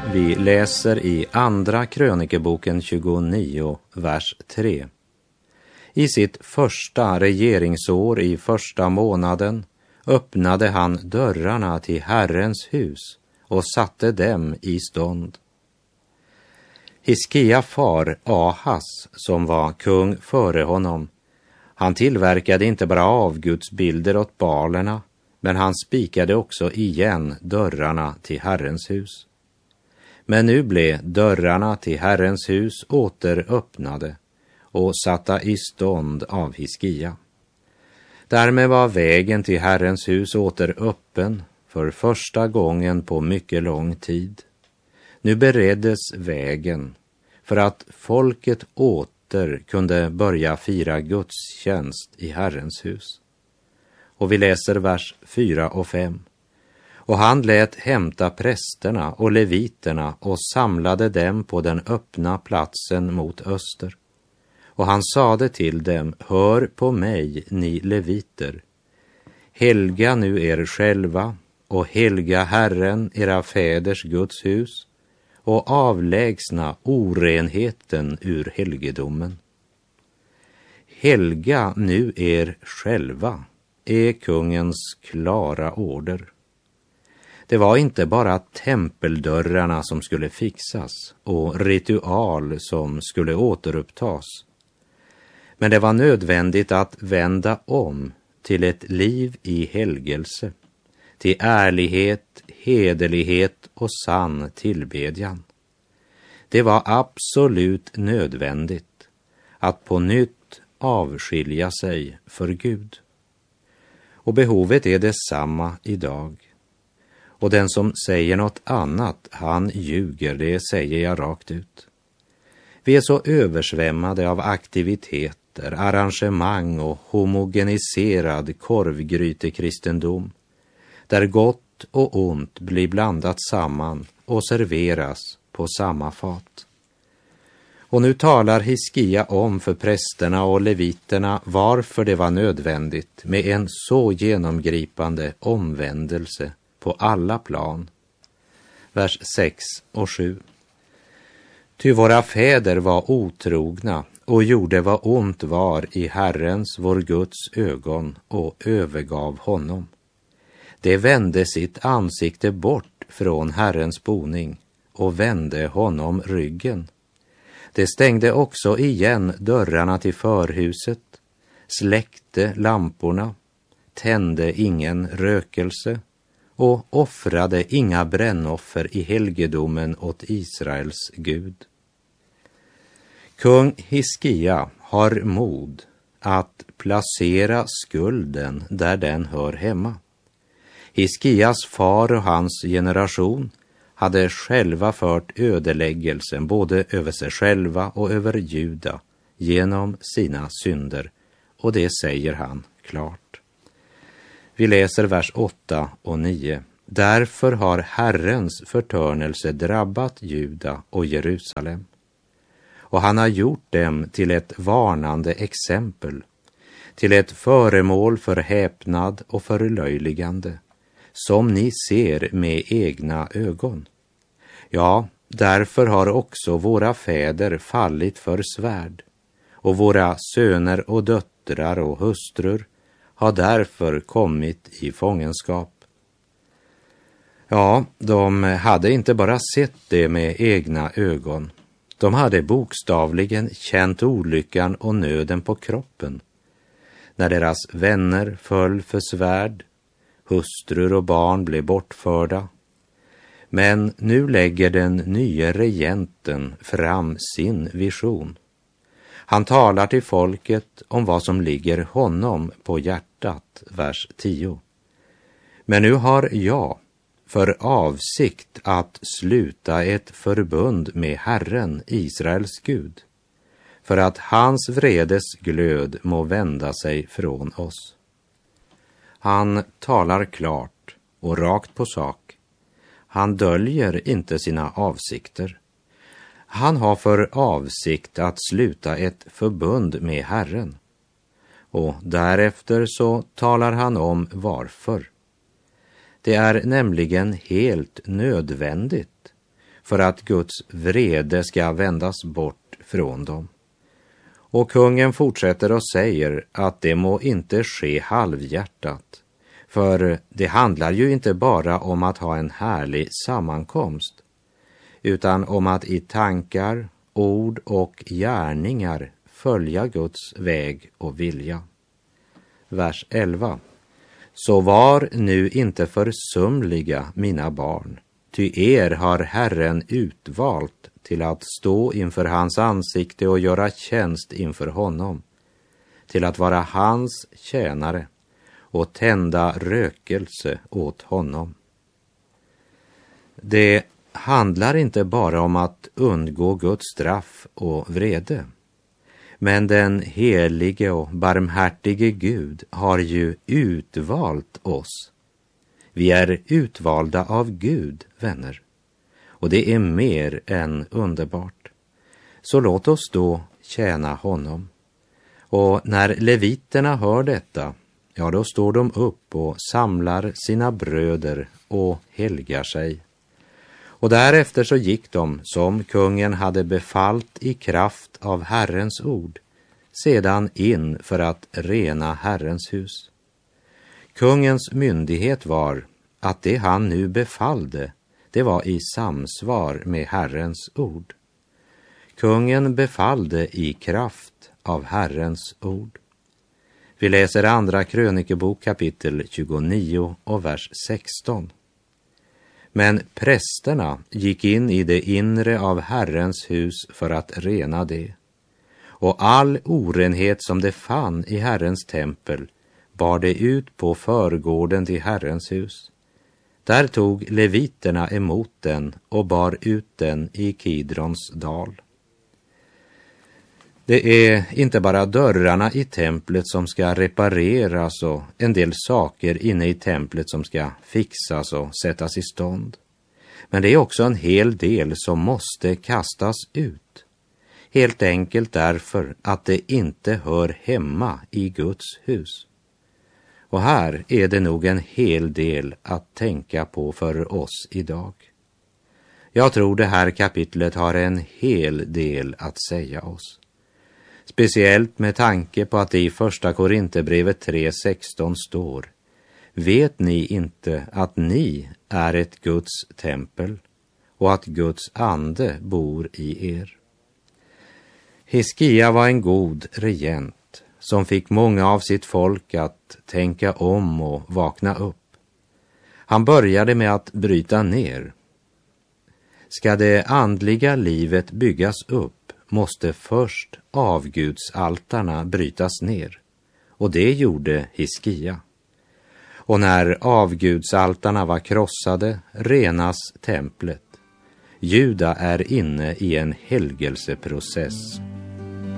Vi läser i Andra krönikeboken 29, vers 3. I sitt första regeringsår i första månaden öppnade han dörrarna till Herrens hus och satte dem i stånd. Hiskia far Ahas, som var kung före honom, han tillverkade inte bara avgudsbilder åt balerna, men han spikade också igen dörrarna till Herrens hus. Men nu blev dörrarna till Herrens hus åter öppnade och satta i stånd av Hiskia. Därmed var vägen till Herrens hus åter öppen för första gången på mycket lång tid. Nu bereddes vägen för att folket åter kunde börja fira gudstjänst i Herrens hus. Och vi läser vers 4 och 5. Och han lät hämta prästerna och leviterna och samlade dem på den öppna platsen mot öster. Och han sade till dem: hör på mig, ni leviter. Helga nu er själva och helga Herren, era fäders Guds hus, och avlägsna orenheten ur helgedomen. Helga nu er själva är kungens klara order. Det var inte bara tempeldörrarna som skulle fixas och ritual som skulle återupptas. Men det var nödvändigt att vända om till ett liv i helgelse, till ärlighet, hederlighet och sann tillbedjan. Det var absolut nödvändigt att på nytt avskilja sig för Gud. Och behovet är detsamma idag. Och den som säger något annat, han ljuger, det säger jag rakt ut. Vi är så översvämmade av aktiviteter, arrangemang och homogeniserad korvgrytekristendom, där gott och ont blir blandat samman och serveras på samma fat. Och nu talar Hiskia om för prästerna och leviterna varför det var nödvändigt med en så genomgripande omvändelse på alla plan. Vers 6 och 7. Ty våra fäder var otrogna och gjorde vad ont var i Herrens, vår Guds, ögon och övergav honom. De vände sitt ansikte bort från Herrens boning och vände honom ryggen. De stängde också igen dörrarna till förhuset, släckte lamporna, tände ingen rökelse och offrade inga brännoffer i helgedomen åt Israels Gud. Kung Hiskia har mod att placera skulden där den hör hemma. Hiskias far och hans generation hade själva fört ödeläggelsen både över sig själva och över Juda genom sina synder, och det säger han klart. Vi läser vers 8 och 9. Därför har Herrens förtörnelse drabbat Juda och Jerusalem, och han har gjort dem till ett varnande exempel, till ett föremål för häpnad och förlöjligande, som ni ser med egna ögon. Ja, därför har också våra fäder fallit för svärd, och våra söner och döttrar och hustrur har därför kommit i fångenskap. Ja, de hade inte bara sett det med egna ögon. De hade bokstavligen känt olyckan och nöden på kroppen, när deras vänner föll för svärd, hustrur och barn blev bortförda. Men nu lägger den nya regenten fram sin vision. Han talar till folket om vad som ligger honom på hjärtat, vers 10. Men nu har jag för avsikt att sluta ett förbund med Herren, Israels Gud, för att hans vredes glöd må vända sig från oss. Han talar klart och rakt på sak. Han döljer inte sina avsikter. Han har för avsikt att sluta ett förbund med Herren. Och därefter så talar han om varför. Det är nämligen helt nödvändigt för att Guds vrede ska vändas bort från dem. Och kungen fortsätter och säger att det må inte ske halvhjärtat, för det handlar ju inte bara om att ha en härlig sammankomst, utan om att i tankar, ord och gärningar följa Guds väg och vilja. Vers 11. Så var nu inte försumliga, mina barn, ty er har Herren utvalt till att stå inför hans ansikte och göra tjänst inför honom, till att vara hans tjänare och tända rökelse åt honom. Det handlar inte bara om att undgå Guds straff och vrede, men den helige och barmhärtige Gud har ju utvalt oss. Vi är utvalda av Gud, vänner. Och det är mer än underbart. Så låt oss då tjäna honom. Och när leviterna hör detta, ja, då står de upp och samlar sina bröder och helgar sig. Och därefter så gick de, som kungen hade befallt i kraft av Herrens ord, sedan in för att rena Herrens hus. Kungens myndighet var att det han nu befallde, det var i samsvar med Herrens ord. Kungen befallde i kraft av Herrens ord. Vi läser andra krönikebok kapitel 29 och vers 16. Men prästerna gick in i det inre av Herrens hus för att rena det. Och all orenhet som det fann i Herrens tempel bar det ut på förgården till Herrens hus. Där tog leviterna emot den och bar ut den i Kidrons dal. Det är inte bara dörrarna i templet som ska repareras och en del saker inne i templet som ska fixas och sättas i stånd. Men det är också en hel del som måste kastas ut. Helt enkelt därför att det inte hör hemma i Guds hus. Och här är det nog en hel del att tänka på för oss idag. Jag tror det här kapitlet har en hel del att säga oss. Speciellt med tanke på att det i första Korinthierbrevet 3:16 står: vet ni inte att ni är ett Guds tempel och att Guds ande bor i er? Hiskia var en god regent som fick många av sitt folk att tänka om och vakna upp. Han började med att bryta ner. Ska det andliga livet byggas upp måste först avgudsaltarna brytas ner, och det gjorde Hiskia. Och när avgudsaltarna var krossade renas templet. Juda är inne i en helgelseprocess